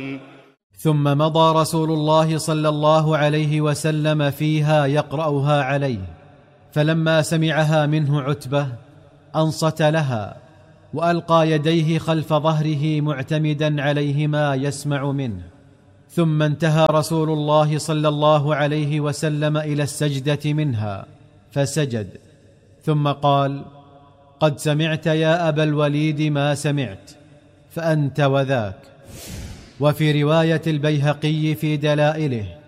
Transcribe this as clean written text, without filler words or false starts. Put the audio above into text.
ثم مضى رسول الله صلى الله عليه وسلم فيها يقرأها عليه، فلما سمعها منه عتبة أنصت لها وألقى يديه خلف ظهره معتمدا عليهما يسمع منه. ثم انتهى رسول الله صلى الله عليه وسلم إلى السجدة منها فسجد، ثم قال: قد سمعت يا أبا الوليد ما سمعت، فأنت وذاك. وفي رواية البيهقي في دلائله: